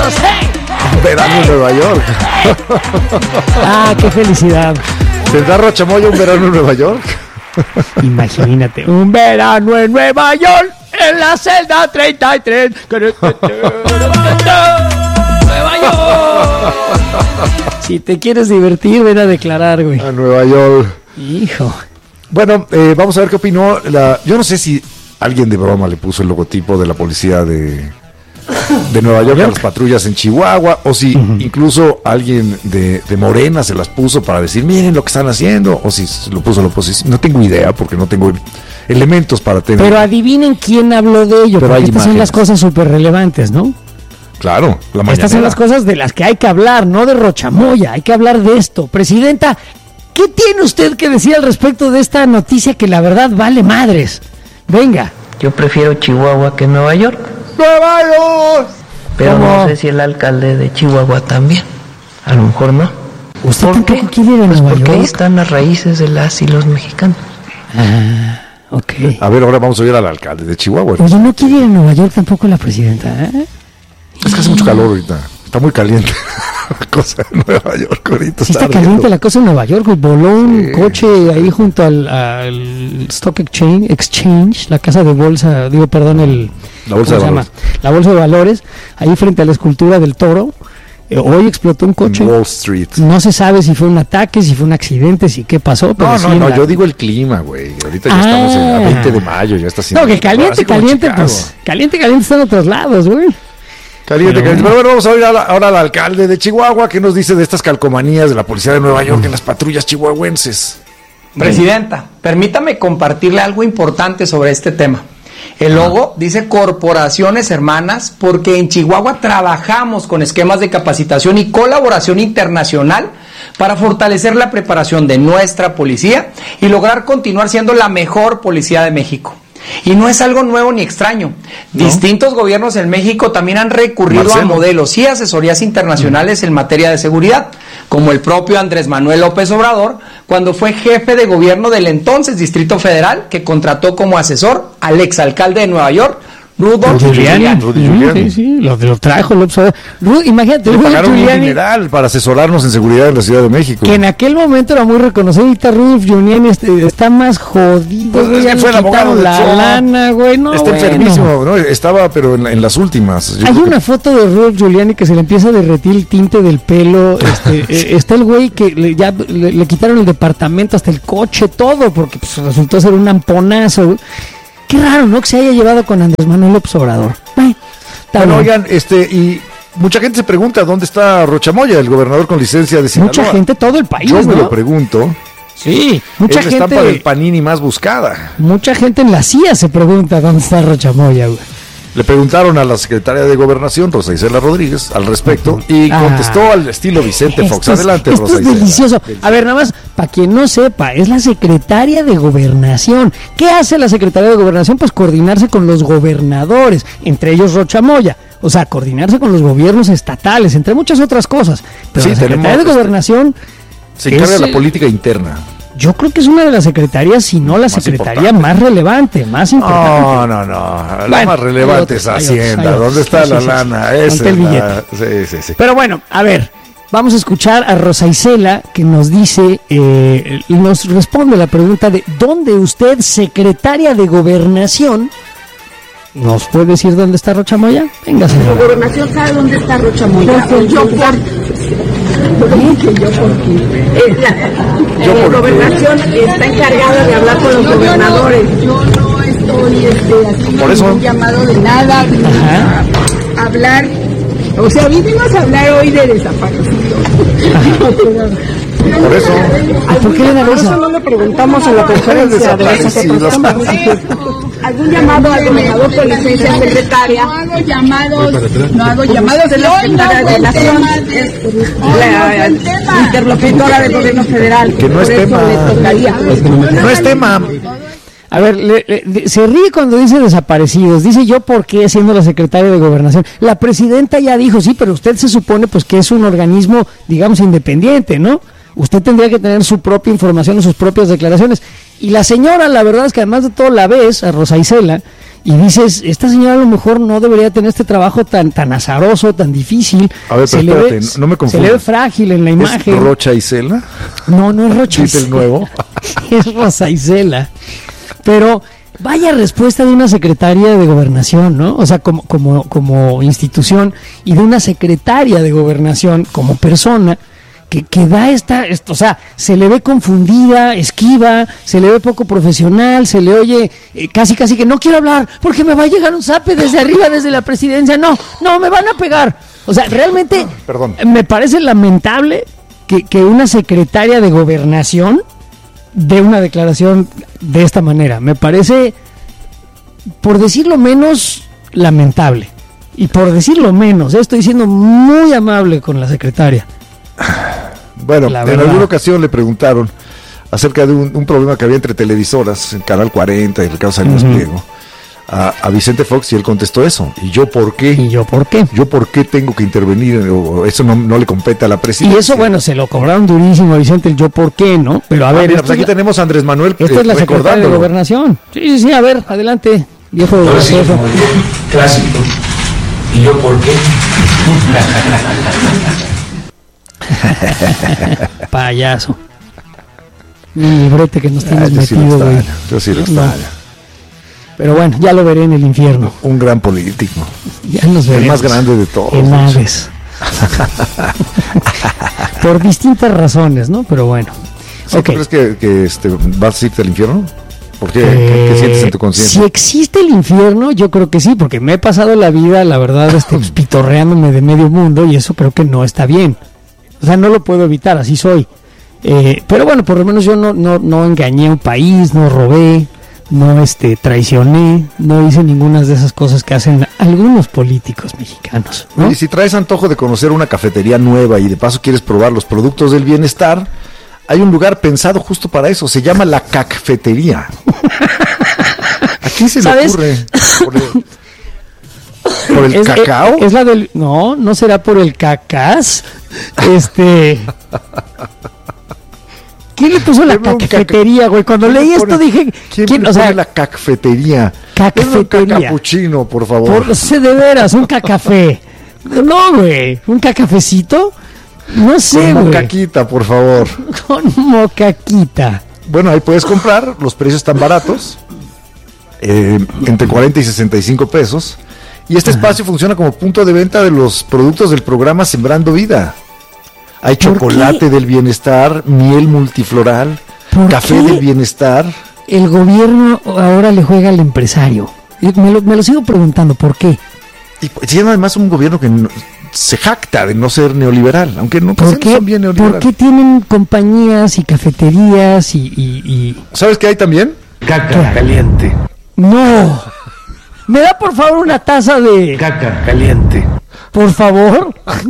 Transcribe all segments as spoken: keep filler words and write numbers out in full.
¡Hey! Un verano en Nueva York. Ah, qué felicidad. ¿Tendrá Rochamoya un verano en Nueva York? Imagínate, un verano en Nueva York, en la celda treinta y tres. Nueva York. Si te quieres divertir, ven a declarar, güey. A Nueva York. Hijo. Bueno, eh, vamos a ver qué opinó la... Yo no sé si alguien de broma le puso el logotipo de la policía de, de Nueva York a las patrullas en Chihuahua, o si uh-huh. incluso alguien de, de Morena se las puso para decir, miren lo que están haciendo, o si lo puso la oposición. No tengo idea, porque no tengo elementos para tener... Pero adivinen quién habló de ello, Pero porque hay estas imágenes. son las cosas súper relevantes, ¿no? Claro, la mañanera. Estas son las cosas de las que hay que hablar, no de Rochamoya, hay que hablar de esto. Presidenta, ¿qué tiene usted que decir al respecto de esta noticia que la verdad vale madres? Venga. Yo prefiero Chihuahua que Nueva York. ¡Nueva York! Pero ¿Cómo? no sé si el alcalde de Chihuahua también. A lo mejor no. ¿Usted ¿Por tampoco qué? quiere ir a Pues Nueva porque York? ahí están las raíces de las y los mexicanos. Ah, ok. A ver, ahora vamos a oír al alcalde de Chihuahua. Oye, ¿no quiere ir a Nueva York tampoco la presidenta? ¿eh? Es que hace mucho calor ahorita. Está muy caliente la cosa en Nueva York ahorita. Sí está ardiendo. caliente la cosa en Nueva York. Voló un Sí. coche ahí junto al, al Stock Exchange, Exchange, la casa de bolsa, digo, perdón, el... La bolsa ¿cómo de se llama? valores. La bolsa de valores, ahí frente a la escultura del toro. Eh, hoy explotó un coche. En Wall Street. No se sabe si fue un ataque, si fue un accidente, si qué pasó. Pero No, sí no, en no, la- yo digo el clima, güey. Ahorita ya Ah. estamos en a veinte de mayo, ya está haciendo... No, que caliente, así como en caliente, Chicago. pues. Caliente, caliente está en otros lados, güey. Caliente, Pero caliente. bueno. Pero bueno, vamos a oír a la- ahora al alcalde de Chihuahua, que nos dice de estas calcomanías de la policía de Nueva York en las patrullas chihuahuenses. Presidenta, permítame compartirle algo importante sobre este tema. El logo dice corporaciones hermanas porque en Chihuahua trabajamos con esquemas de capacitación y colaboración internacional para fortalecer la preparación de nuestra policía y lograr continuar siendo la mejor policía de México. Y no es algo nuevo ni extraño. ¿No? Distintos gobiernos en México también han recurrido Marcelo. a modelos y asesorías internacionales en materia de seguridad, como el propio Andrés Manuel López Obrador, cuando fue jefe de gobierno del entonces Distrito Federal, que contrató como asesor al exalcalde de Nueva York, Rudolph Giuliani. Rudy Sí, Giuliani. sí, sí, lo, lo trajo López Obrador. Ru- Imagínate, Le Rudy pagaron un Giuliani, dineral para asesorarnos en seguridad en la Ciudad de México. que en aquel momento era muy reconocido. Ahorita Rudolph Giuliani este, está más jodido, Pues güey, es que ya fue le el abogado quitaron de la Trump. lana, güey, no, Está bueno. enfermísimo, ¿no? Estaba, pero en, en las últimas. Yo Hay creo una que- foto de Rudolph Giuliani que se le empieza a derretir el tinte del pelo. Este, eh, está el güey que le, ya le, le quitaron el departamento, hasta el coche, todo, porque pues, resultó ser un amponazo. Güey. Qué raro, ¿no? Que se haya llevado con Andrés Manuel López Obrador. Bueno, está Bueno, bien. oigan, este, y mucha gente se pregunta dónde está Rochamoya, el gobernador con licencia de Sinaloa. Mucha gente, todo el país, Yo me ¿no? lo pregunto. Sí, mucha es la estampa del gente, Panini más buscada. mucha gente en la C I A se pregunta dónde está Rochamoya, güey. Le preguntaron a la secretaria de Gobernación, Rosa Isela Rodríguez, al respecto, y Ah. contestó al estilo Vicente Fox. Esto es- Adelante, esto Rosa es Isela. delicioso. A ver, nada más, para quien no sepa, es la secretaria de Gobernación. ¿Qué hace la secretaria de Gobernación? Pues coordinarse con los gobernadores, entre ellos Rochamoya. O sea, coordinarse con los gobiernos estatales, entre muchas otras cosas. Pero Sí, la secretaria tenemos, de este, Gobernación, Se encarga es, de la eh, política interna. yo creo que es una de las secretarías, si no la Más secretaría importante. más relevante, más importante. No, no, no. La Bueno, más relevante hay es otros, hay Hacienda. otros, hay ¿Dónde otros. está Sí, la sí, sí. lana? Ahí Esa está el es la- billete. Sí, sí, sí. Pero bueno, a ver, vamos a escuchar a Rosa Isela que nos dice, eh, nos responde la pregunta de ¿dónde usted, secretaria de Gobernación, nos puede decir dónde está Rochamoya? Venga, La señora. gobernación sabe dónde está Rochamoya. Yo por que yo porque eh, la, Yo eh, porque- gobernación está encargada de hablar con los gobernadores. Yo no estoy este, haciendo Por eso- ningún llamado de nada, vinimos a hablar, o sea, vinimos a hablar hoy de desaparecidos. Por eso. ¿Y por qué le da Por risa? eso no le preguntamos en la conferencia de Desaparecidos. algún llamado al gobernador con licencia secretaria. No hago llamados, no hago llamados de la secretaria de Nación, la interlocutora del gobierno federal. Que no es Por eso tema. le tocaría. No es tema. A ver, le- le- de- se ríe cuando dice desaparecidos. Dice yo por qué siendo la secretaria de Gobernación. La presidenta ya dijo, sí, pero usted se supone pues que es un organismo, digamos, independiente, ¿no? Usted tendría que tener su propia información o sus propias declaraciones. Y la señora, la verdad es que además de todo la ves, a Rosa Isela, y dices, esta señora a lo mejor no debería tener este trabajo tan tan azaroso, tan difícil. A ver, pero se espérate, le ve, no me confundas. Se le ve frágil en la imagen. ¿Es Rocha Isela? No, no es Rocha ¿Es el Isela. nuevo? Es Rosa Isela. Pero vaya respuesta de una secretaria de Gobernación, ¿no? O sea, como, como, como institución, y de una secretaria de Gobernación como persona, que, que da esta, esto, o sea, se le ve confundida, esquiva, se le ve poco profesional, se le oye eh, casi casi que no quiero hablar porque me va a llegar un zape desde arriba, desde la presidencia, no, no, me van a pegar. O sea, realmente Perdón. me parece lamentable que, que una secretaria de Gobernación dé una declaración de esta manera. Me parece, por decirlo menos, lamentable. Y por decirlo menos, eh, estoy siendo muy amable con la secretaria. Bueno, La en verdad. alguna ocasión le preguntaron acerca de un, un problema que había entre televisoras, en Canal cuarenta y Ricardo Salinas Ujú. Pliego, a, a Vicente Fox, y él contestó eso. ¿Y yo por qué? ¿Y yo por qué? ¿Yo por qué tengo que intervenir? O eso no, no le compete a la Y presidencia. eso, bueno, se lo cobraron durísimo a Vicente, el yo por qué, ¿no? Pero a Ah, ver, mira, esto pues aquí es la- tenemos a Andrés Manuel esta eh, es la secretaria de recordándolo. Gobernación. Sí, sí, sí, a ver, adelante, viejo de Ahora sí, gracioso. como bien clásico. ¿Y yo por qué? Payaso. Un librete que nos Ah, tienes yo sí lo metido, güey. extraño, yo sí lo No. extraño. Pero bueno, ya lo veré en el infierno. Un gran político. Ya nos El veremos. más grande de todos. En Hades. Por distintas razones, ¿no? Pero bueno. ¿Sí, Ok. ¿Tú crees que, que este, vas a irte al infierno? ¿Por qué? ¿Qué, qué sientes en tu Eh, conciencia? Si existe el infierno, yo creo que sí, porque me he pasado la vida, la verdad, este, pues, pitorreándome de medio mundo, y eso creo que no está bien. O sea, no lo puedo evitar, así soy. Eh, pero bueno, por lo menos yo no, no, no engañé a un país, no robé, no este, traicioné, no hice ninguna de esas cosas que hacen algunos políticos mexicanos, ¿no? Y si traes antojo de conocer una cafetería nueva y de paso quieres probar los productos del bienestar, hay un lugar pensado justo para eso, se llama la Cacfetería. ¿A quién se le ¿Sabes? ocurre? ¿Por el, por el Es- cacao? Es, es la del... No, no será por el cacas. Este... ¿Quién le puso la Deme un cafetería, güey? Cuando ¿Quién leí le esto pone- dije... ¿Quién, ¿quién? le O sea, pone la Cacfetería? Cacfetería. Un capuchino, por favor. por, sé de veras, un cacafé. No, güey, un cacafecito. No sé, Con güey. mocaquita, por favor. Con mocaquita. Bueno, ahí puedes comprar, los precios están baratos, eh, entre cuarenta y sesenta y cinco pesos. Y este espacio funciona como punto de venta de los productos del programa Sembrando Vida. Hay ¿Por chocolate qué? del bienestar, miel multifloral, ¿Por café qué? del bienestar. El gobierno ahora le juega al empresario. Y Me lo, me lo sigo preguntando, ¿por qué? Y pues, tiene además un gobierno que no- se jacta de no ser neoliberal, aunque no ¿Por qué, son bien ¿Por neoliberales. qué tienen compañías y cafeterías y, y- y- ¿Sabes qué hay también? Caca caliente. No. ¿Me da por favor una taza de... Caca caliente. Por favor?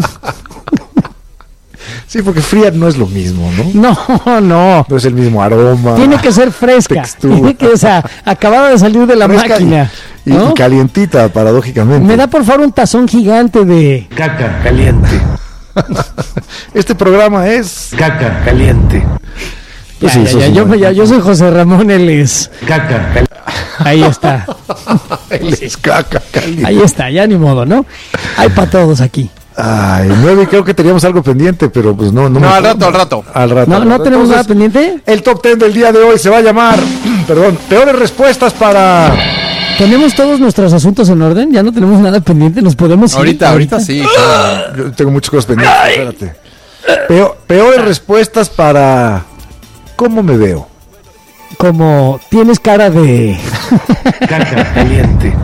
Sí, porque fría no es lo mismo, ¿no? No, no. No es el mismo aroma. Tiene que ser fresca. Textura. Tiene que, o sea, acabada de salir de la Fresca y- máquina. Y, ¿no? y calientita, paradójicamente. Me da por favor un tazón gigante de... Caca caliente. Este programa es... Caca caliente. Pues Ya, sí, ya, eso ya, sí, yo, ¿no? ya, yo soy José Ramón Eles. Caca caliente. Ahí está. Él es caca caliente. Ahí está, ya ni modo, ¿no? Hay para todos aquí. Ay, nueve, creo que teníamos algo pendiente, pero pues no. No, No, me- al rato, al rato. Al rato. ¿No, al no rato. tenemos nada Entonces, pendiente? el top ten del día de hoy se va a llamar, perdón, peores respuestas para... ¿Tenemos todos nuestros asuntos en orden? ¿Ya no tenemos nada pendiente? ¿Nos podemos ir? Ahorita, ahorita sí. claro. Yo tengo muchas cosas pendientes, espérate. Peo- peores respuestas para... ¿Cómo me veo? Como tienes cara de... Caca caliente.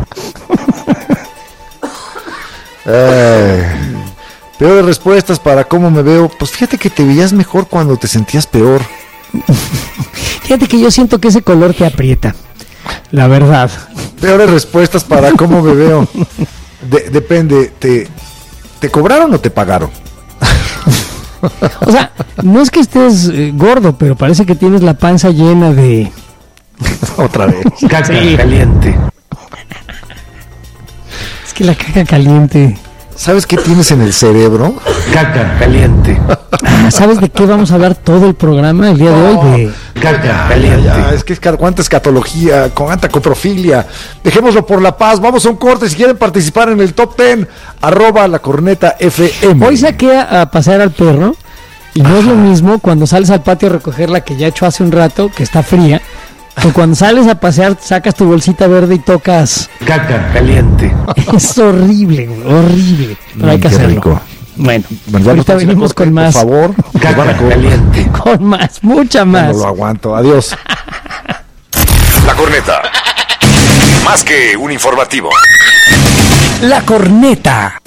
Ay, peores respuestas para cómo me veo. Pues fíjate que te veías mejor cuando te sentías peor. Fíjate que yo siento que ese color te aprieta. La verdad. Peores respuestas para cómo me veo. De- depende, ¿te, ¿te cobraron o te pagaron? O sea, no es que estés eh, gordo, pero parece que tienes la panza llena de... Otra vez. Caca Sí. caliente. Es que la caca caliente ¿Sabes qué tienes en el cerebro? Caca caliente. Ah, ¿sabes de qué vamos a hablar todo el programa el día de hoy? De... Caca caliente. Ya, es que es cuánta escatología, cuánta coprofilia. Dejémoslo por la paz. Vamos a un corte. Si quieren participar en el top diez, arroba la corneta F M. Hoy saqué a, a pasear al perro y no es lo mismo cuando sales al patio a recoger la que ya he hecho hace un rato, que está fría, o cuando sales a pasear, sacas tu bolsita verde y tocas. Caca caliente. Es horrible, güey, horrible. Pero hay que Qué hacerlo. rico. Bueno, Bueno, ahorita vamos a venimos corte, con más. Por favor. Nos van a Caca cobrar. caliente. Con más, mucha No más. lo aguanto. Adiós. La corneta. Más que un informativo. La corneta.